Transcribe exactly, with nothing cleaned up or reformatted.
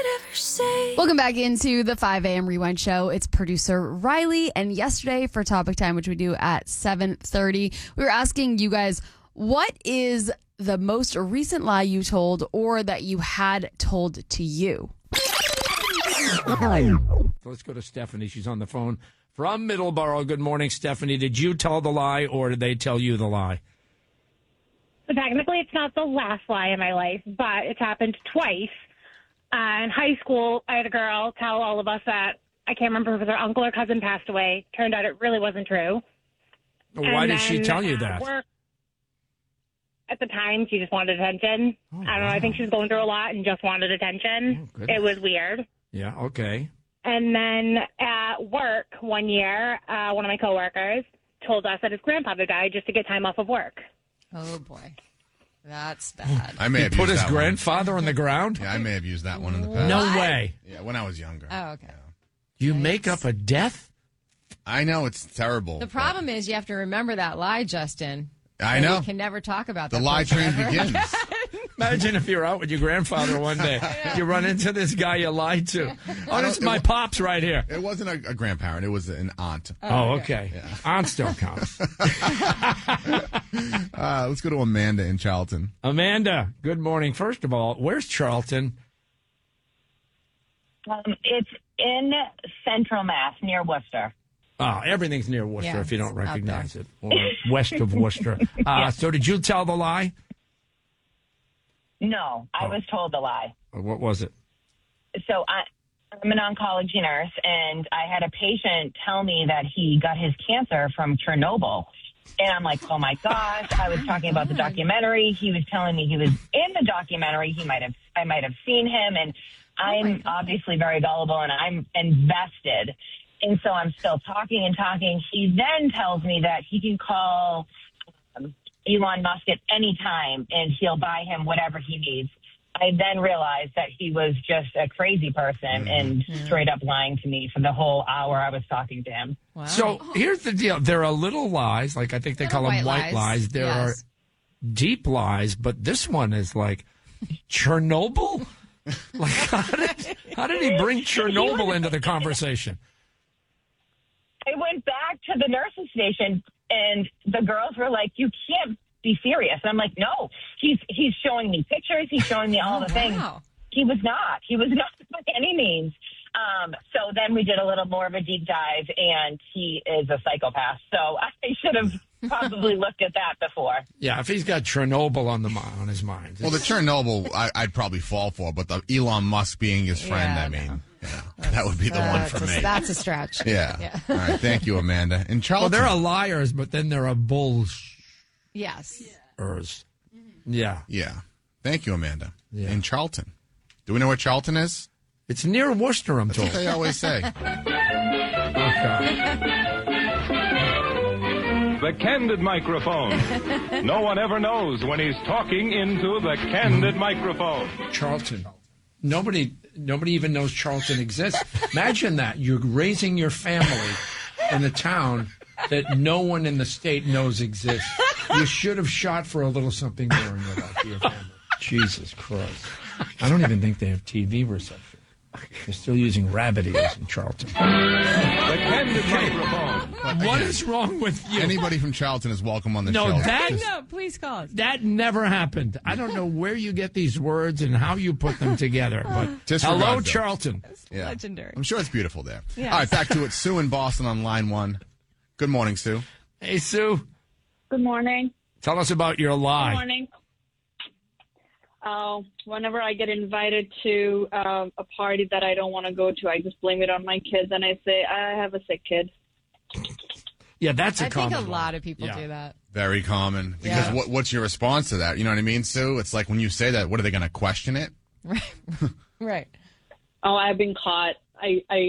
Welcome back into the five a.m. Rewind Show. It's producer Riley. And yesterday for Topic Time, which we do at seven thirty, we were asking you guys, what is the most recent lie you told or that you had told to you? Let's go to Stephanie. She's on the phone from Middleborough. Good morning, Stephanie. Did you tell the lie or did they tell you the lie? So technically, it's not the last lie in my life, but it's happened twice. Uh, in high school, I had a girl tell all of us that, I can't remember if her uncle or cousin passed away. Turned out it really wasn't true. Well, why And did she then tell you at that? work, at the time, she just wanted attention. Oh, I don't know. wow. I think she was going through a lot and just wanted attention. Oh, goodness. It was weird. Yeah, okay. And then at work one year, uh, one of my coworkers told us that his grandfather died just to get time off of work. Oh, boy. That's bad. I may He have put used his that grandfather on the ground? One. Yeah, I may have used that one in the past. No way. Yeah, when I was younger. Oh, okay. Yeah. You make up a death? I know it's terrible. The but problem is you have to remember that lie, Justin. I And know. We can never talk about The that lie person train ever. begins. Imagine if you're out with your grandfather one day. You run into this guy you lied to. Oh, this is my pops right here. It wasn't a, a grandparent. It was an aunt. Oh, okay. Aunt still counts. Uh, let's go to Amanda in Charlton. Amanda, good morning. First of all, where's Charlton? Um, it's in Central Mass, near Worcester. Oh, everything's near Worcester Yeah, if you don't it's out recognize it. Or west of Worcester. Uh, so did you tell the lie? No, I Oh. was told the lie. Or what was it? So I, I'm an oncology nurse, and I had a patient tell me that he got his cancer from Chernobyl. And I'm like, oh, my gosh. I was talking about the documentary. He was telling me he was in the documentary. He might have, I might have seen him. And I'm obviously very gullible, and I'm invested. And so I'm still talking and talking. He then tells me that he can call um, Elon Musk at any time, and he'll buy him whatever he needs. I then realized that he was just a crazy person and straight up lying to me for the whole hour I was talking to him. Wow. So here's the deal. There are little lies, like I think they Little call them white white lies. lies. There Yes. are deep lies, but this one is like Chernobyl? Like how did, how did he bring Chernobyl into the conversation? I went back to the nurse's station, and the girls were like, you can't be serious. And I'm like, no, he's he's showing me pictures. He's showing me all the things. Wow. He was not. He was not by any means. Um, so then we did a little more of a deep dive, and he is a psychopath. So I should have probably looked at that before. Yeah, if he's got Chernobyl on the mi- on his mind. Well, the Chernobyl, I, I'd probably fall for, but the Elon Musk being his friend, Yeah, I mean, yeah, that would be the one That's for a, me. That's a stretch. Yeah. Yeah. All right. Thank you, Amanda. In well, Charlton. there are liars, but then there are bullshers. Yes. Yeah. Yeah. Thank you, Amanda. Yeah. In Charlton. Do we know where Charlton is? It's near Worcester, I'm That's what told. they always say. The candid microphone. No one ever knows when he's talking into the candid microphone. Charlton. Nobody nobody even knows Charlton exists. Imagine that. You're raising your family in a town that no one in the state knows exists. You should have shot for a little something more in your life for your family. Jesus Christ. I don't even think they have T V reception. They're still using rabbit ears in Charlton. The candid microphone. What is wrong with you? Anybody from Charlton is welcome on the No, show. that- Just- No, please call us. That never happened. I don't know where you get these words and how you put them together. But Disregard hello, those. Charlton. yeah. Legendary. I'm sure it's beautiful there. Yes. All right, back to it. Sue in Boston on line one. Good morning, Sue. Hey, Sue. Good morning. Tell us about your lie. Good morning. Uh, whenever I get invited to uh, a party that I don't want to go to, I just blame it on my kids, and I say, I have a sick kid. Yeah, that's a I think common a one. lot of people Yeah. do that. Very common. Because Yeah. what, what's your response to that? You know what I mean, Sue? It's like when you say that, what are they going to question it? Right. Right. Oh, I've been caught. I, I,